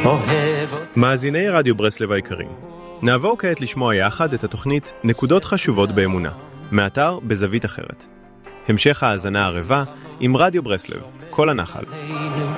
מאזיני רדיו ברסלב היקרים, נעבור כעת לשמוע יחד את התוכנית נקודות חשובות באמונה, מאתר בזווית אחרת. המשך האזנה ערבה עם רדיו ברסלב, כל הנחל.